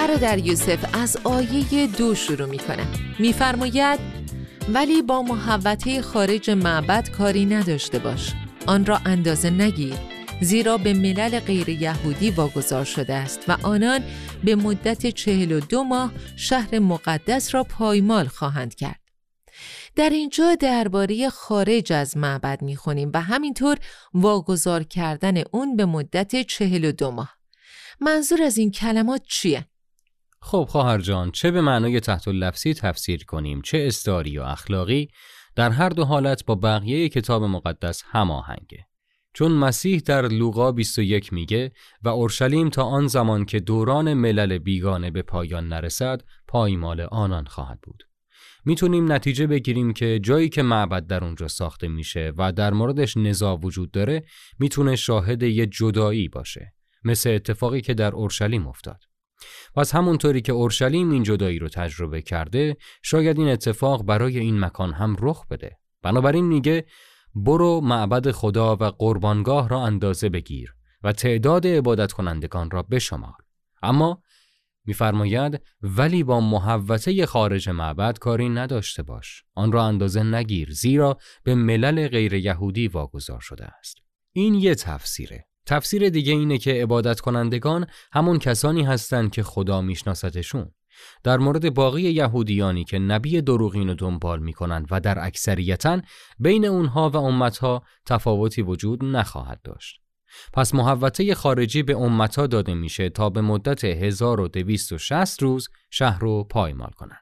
برادر یوسف از آیه 2 شروع میکنه. میفرماید ولی با محوطه خارج معبد کاری نداشته باش، آن را اندازه نگیر، زیرا به ملل غیر یهودی واگذار شده است و آنان به مدت 42 ماه شهر مقدس را پایمال خواهند کرد. در اینجا درباره خارج از معبد میخونیم و همینطور واگذار کردن اون به مدت 42 ماه. منظور از این کلمات چیه؟ خب خواهر جان، چه به معنای تحت اللفظی تفسیر کنیم، چه استعاری و اخلاقی، در هر دو حالت با بقیه کتاب مقدس هماهنگه. چون مسیح در لوقا 21 میگه و اورشلیم تا آن زمان که دوران ملل بیگانه به پایان نرسد پایمال آنان خواهد بود. میتونیم نتیجه بگیریم که جایی که معبد در اونجا ساخته میشه و در موردش نزاع وجود داره میتونه شاهد یه جدایی باشه، مثل اتفاقی که در اورشلیم افتاد. پس همونطوری که اورشلیم این جدایی رو تجربه کرده، شاید این اتفاق برای این مکان هم رخ بده. بنابراین میگه برو معبد خدا و قربانگاه را اندازه بگیر و تعداد عبادت کنندگان را بشمار. اما میفرماید ولی با محوطه خارج معبد کاری نداشته باش، آن را اندازه نگیر، زیرا به ملل غیر یهودی واگذار شده است. این یه تفسیره. تفسیر دیگه اینه که عبادت کنندگان همون کسانی هستند که خدا میشناستشون. در مورد باقی یهودیانی که نبی دروغین رو دنبال میکنن و در اکثریتن، بین اونها و امتها تفاوتی وجود نخواهد داشت. پس محوطه خارجی به امتها داده میشه تا به مدت 1260 روز شهر رو پایمال کنن.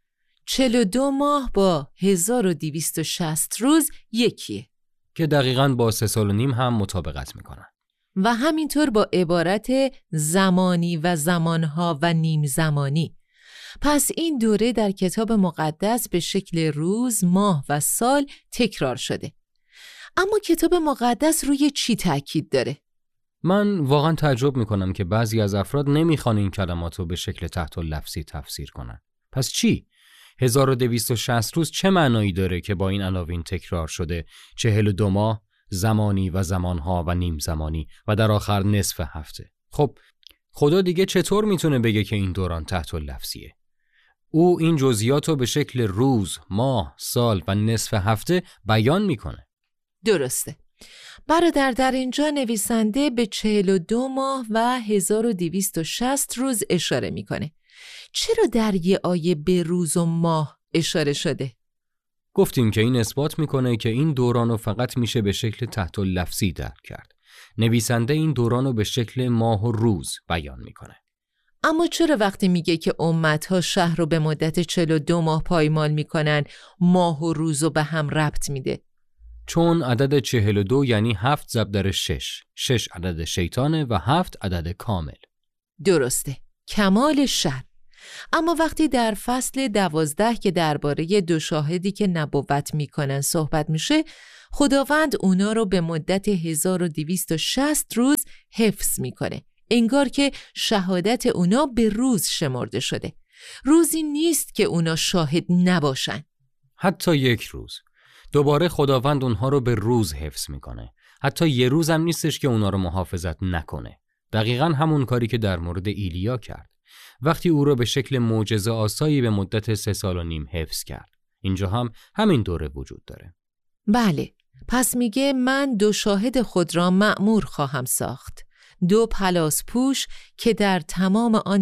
42 ماه با 1260 روز یکیه که دقیقاً با 3 سال و نیم هم مطابقت میکنن. و همینطور با عبارت زمانی و زمانها و نیم زمانی. پس این دوره در کتاب مقدس به شکل روز، ماه و سال تکرار شده. اما کتاب مقدس روی چی تأکید داره؟ من واقعا تعجب میکنم که بعضی از افراد نمیخوان این کلمات رو به شکل تحت اللفظی تفسیر کنن. پس چی؟ 1260 روز چه معنایی داره که با این عناوین تکرار شده؟ 42 ماه، زمانی و زمانها و نیم زمانی و در آخر نصف هفته. خب خدا دیگه چطور میتونه بگه که این دوران تحت اللفظیه؟ او این جزئیات رو به شکل روز، ماه، سال و نصف هفته بیان میکنه. درسته. برادر در اینجا نویسنده به 42 ماه و 1260 روز اشاره میکنه. چرا در یه آیه به روز و ماه اشاره شده؟ گفتیم که این اثبات میکنه که این دوران رو فقط میشه به شکل تحت اللفظی درک کرد. نویسنده این دوران رو به شکل ماه و روز بیان میکنه. اما چرا وقتی میگه که امتها شهر رو به مدت 42 ماه پایمال میکنن، ماه و روز رو به هم ربط میده؟ چون عدد 42 یعنی 7 ضرب در 6، 6 عدد شیطانه و 7 عدد کامل. درسته، کمال شر. اما وقتی در فصل 12 که درباره 2 شاهدی که نبوت میکنن صحبت میشه، خداوند اونا رو به مدت 1260 روز حفظ میکنه. انگار که شهادت اونا به روز شمرده شده. روزی نیست که اونا شاهد نباشن. حتی یک روز. دوباره خداوند اونها رو به روز حفظ میکنه. حتی یه روز هم نیستش که اونا رو محافظت نکنه. دقیقاً همون کاری که در مورد ایلیا کرد. وقتی او رو به شکل معجزه آسایی به مدت 3 سال و نیم حفظ کرد. اینجا هم همین دوره وجود داره. بله. پس میگه من 2 شاهد خود را مأمور خواهم ساخت. 2 پلاس پوش که در تمام آن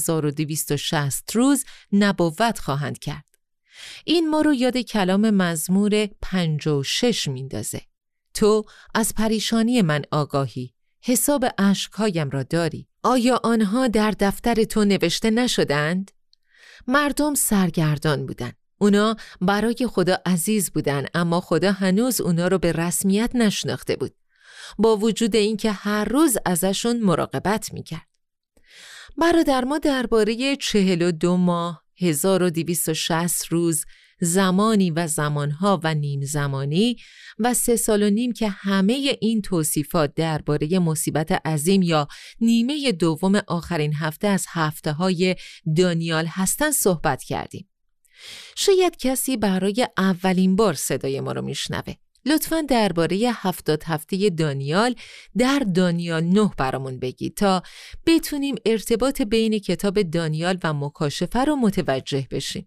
1260 روز نبوت خواهند کرد. این ما رو یاد کلام مزمور 56 میندازه. تو از پریشانی من آگاهی، حساب اشکهایم را داری. آیا آنها در دفتر تو نوشته نشدند؟ مردم سرگردان بودند. اونا برای خدا عزیز بودن، اما خدا هنوز اونا رو به رسمیت نشناخته بود، با وجود اینکه هر روز ازشون مراقبت میکرد. برادر ما درباره 42 ماه، 1260 روز، زمانی و زمانها و نیم زمانی و 3 سال و نیم که همه این توصیفات درباره مصیبت عظیم یا نیمه دوم آخرین هفته از هفته‌های دانیال هستن صحبت کردیم. شاید کسی برای اولین بار صدای ما رو میشنوه. لطفاً درباره 70 هفته دانیال در دانیال 9 برامون بگید تا بتونیم ارتباط بین کتاب دانیال و مکاشفه رو متوجه بشیم.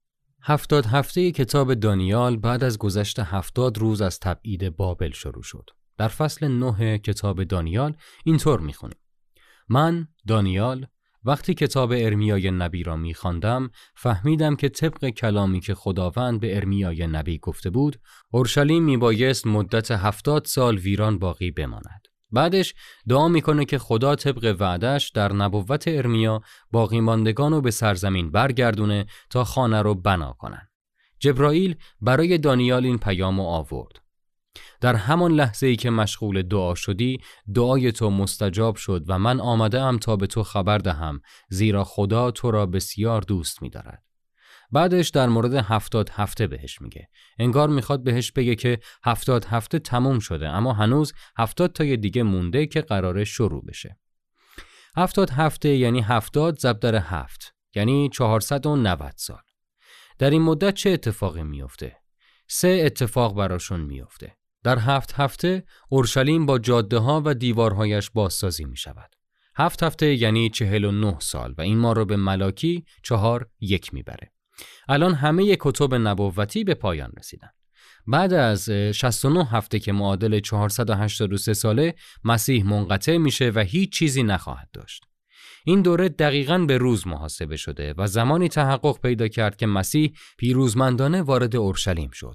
70 هفته کتاب دانیال بعد از گذشت 70 روز از تبعید بابل شروع شد. در فصل 9 کتاب دانیال اینطور میخونیم: من دانیال وقتی کتاب ارمیای نبی را میخواندم فهمیدم که طبق کلامی که خداوند به ارمیای نبی گفته بود اورشلیم میبایست مدت 70 سال ویران باقی بماند. بعدش دعا میکنه که خدا طبق وعدش در نبوت ارمیا باقی ماندگان رو به سرزمین برگردونه تا خانه رو بنا کنن. جبرائیل برای دانیال این پیامو آورد: در همان لحظه‌ای که مشغول دعا شدی دعای تو مستجاب شد و من آمده‌ام تا به تو خبر دهم، زیرا خدا تو را بسیار دوست می‌دارد. بعدش در مورد 70 هفته بهش میگه. انگار میخواد بهش بگه که 70 هفته تموم شده اما هنوز 70 تای دیگه مونده که قراره شروع بشه. 70 هفته یعنی 70 ضرب در 7 یعنی 490 سال. در این مدت چه اتفاقی میفته؟ 3 اتفاق براشون میفته. در 7 هفته اورشلیم با جاده ها و دیوارهایش بازسازی می شود. 7 هفته یعنی 49 سال و این ما رو به ملاکی 4:1 میبره. الان همه کتب نبوتی به پایان رسیدن. بعد از 69 هفته که معادل 483 ساله مسیح منقطع میشه و هیچ چیزی نخواهد داشت. این دوره دقیقاً به روز محاسبه شده و زمانی تحقق پیدا کرد که مسیح پیروزمندانه وارد اورشلیم شد.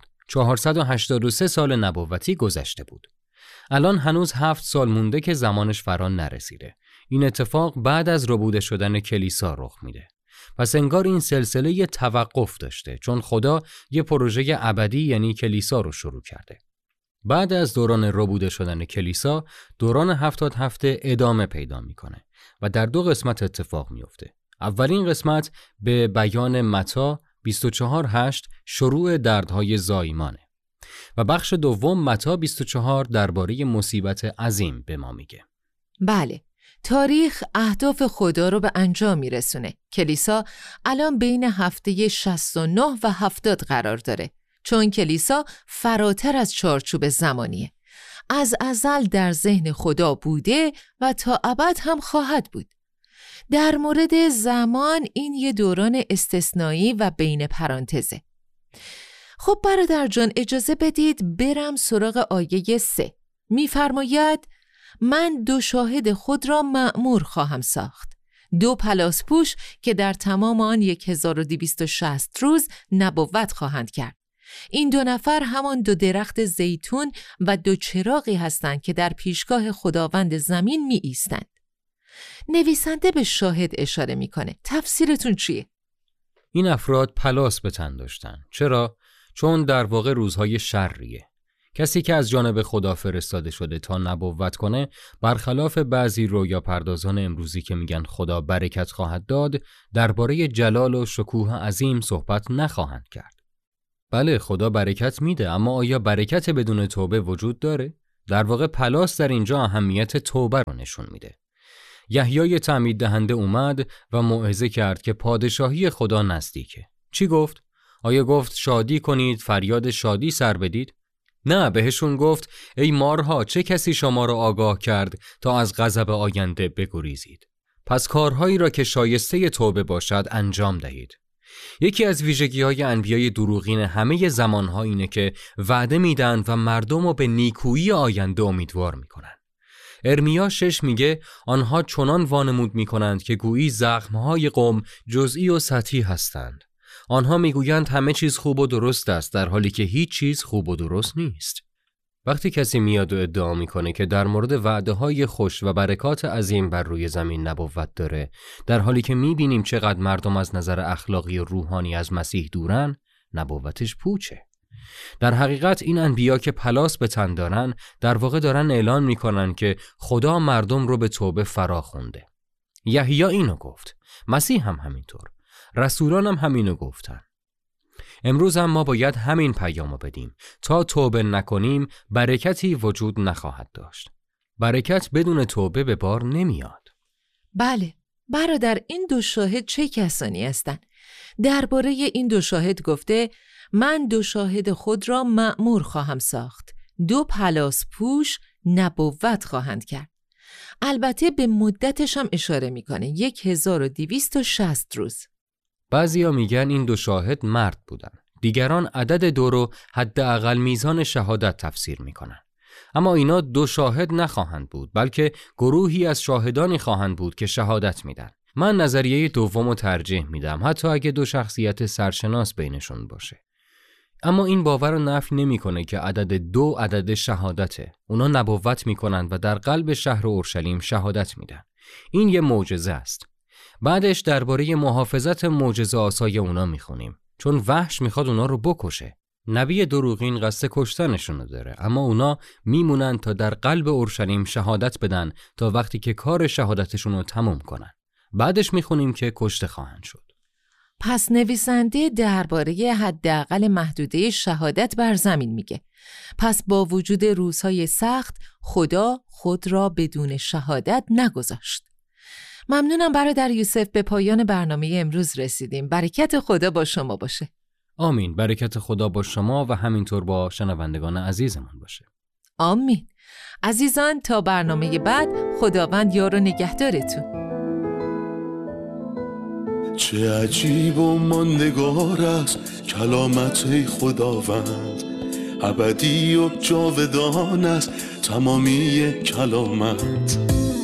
483 سال نبوتی گذشته بود. الان هنوز 7 سال مونده که زمانش فرا نرسیده. این اتفاق بعد از ربوده شدن کلیسا رخ میده. پس انگار این سلسله یه توقف داشته چون خدا یه پروژه ابدی یعنی کلیسا رو شروع کرده. بعد از دوران ربوده شدن کلیسا دوران 70 هفته ادامه پیدا میکنه و در 2 قسمت اتفاق میفته. اولین قسمت به بیان متی 24:8 شروع دردهای زایمانه و بخش دوم متی 24 درباره مصیبت عظیم به ما میگه. بله، تاریخ اهداف خدا رو به انجام میرسونه. کلیسا الان بین هفته 69 و 70 قرار داره چون کلیسا فراتر از چارچوب زمانیه. از ازل در ذهن خدا بوده و تا ابد هم خواهد بود. در مورد زمان این یه دوران استثنایی و بین پرانتزه. خب برادر جان اجازه بدید برم سراغ آیه 3. میفرماید من 2 شاهد خود را مأمور خواهم ساخت، 2 پلاسپوش که در تمام آن 1260 روز نبوت خواهند کرد. این 2 نفر همان 2 درخت زیتون و 2 چراغی هستند که در پیشگاه خداوند زمین می ایستند. نویسنده به شاهد اشاره میکنه. تفسیرتون چیه؟ این افراد پلاس به تن داشتن. چرا؟ چون در واقع روزهای شریه. کسی که از جانب خدا فرستاده شده تا نبوت کنه برخلاف بعضی رویا پردازان امروزی که میگن خدا برکت خواهد داد درباره جلال و شکوه عظیم صحبت نخواهند کرد. بله خدا برکت میده اما آیا برکت بدون توبه وجود داره؟ در واقع پلاس در اینجا اهمیت توبه رو نشون میده. یحیای تعمید دهنده اومد و موعظه کرد که پادشاهی خدا نزدیکه. چی گفت؟ آیا گفت شادی کنید، فریاد شادی سر بدید؟ نه، بهشون گفت ای مارها چه کسی شما را آگاه کرد تا از غضب آینده بگریزید. پس کارهایی را که شایسته توبه باشد انجام دهید. یکی از ویژگی‌های انبیای دروغین همه زمانها اینه که وعده میدن و مردم رو به نیکویی آینده امیدوار میکنن. ارمیا 6 میگه آنها چنان وانمود میکنند که گویی زخمهای قوم جزئی و سطحی هستند. آنها میگویند همه چیز خوب و درست است در حالی که هیچ چیز خوب و درست نیست. وقتی کسی میاد و ادعا میکنه که در مورد وعده‌های خوش و برکات عظیم بر روی زمین نبوت داره در حالی که میبینیم چقدر مردم از نظر اخلاقی و روحانی از مسیح دورن، نبوتش پوچه. در حقیقت این انبیا که پلاس به تن دارن در واقع دارن اعلان میکنن که خدا مردم رو به توبه فرا خونده. یحیی اینو گفت، مسیح هم همینطور، رسولان هم همینو گفتن. امروز هم ما باید همین پیامو بدیم. تا توبه نکنیم برکتی وجود نخواهد داشت. برکت بدون توبه به بار نمیاد. بله، برادر این 2 شاهد چه کسانی هستند؟ درباره این 2 شاهد گفته من 2 شاهد خود را مأمور خواهم ساخت. 2 پلاس پوش نبوت خواهند کرد. البته به مدتش هم اشاره میکنه، 1260 روز. بعضیا میگن این 2 شاهد مرد بودن. دیگران عدد 2 رو حداقل میزان شهادت تفسیر میکنن. اما اینا 2 شاهد نخواهند بود، بلکه گروهی از شاهدانی خواهند بود که شهادت میدن. من نظریه دوم رو ترجیح میدم، حتی اگه 2 شخصیت سرشناس بینشون باشه. اما این باور رو نفی نمیکنه که عدد 2 عدد شهادته. اونا نبوت میکنن و در قلب شهر اورشلیم شهادت میدن. این یه معجزه است. بعدش درباره محافظت معجزه آسای اونا میخونیم، چون وحش میخواد اونا رو بکشه. نبی دروغین قصد کشتنشون رو داره، اما اونا میمونن تا در قلب اورشلیم شهادت بدن تا وقتی که کار شهادتشون رو تموم کنن. بعدش میخونیم که کشته خواهند شد. پس نویسنده درباره حداقل محدوده شهادت بر زمین میگه. پس با وجود روزهای سخت خدا خود را بدون شهادت نگذاشت. ممنونم برادر یوسف، به پایان برنامه امروز رسیدیم. برکت خدا با شما باشه. آمین. برکت خدا با شما و همینطور با شنوندگان عزیزمون باشه. آمین. عزیزان تا برنامه بعد، خداوند یار و نگهدارتون. چه عجیب و ماندگار است کلامت خداوند، ابدی و جاودان است تمامی کلامت.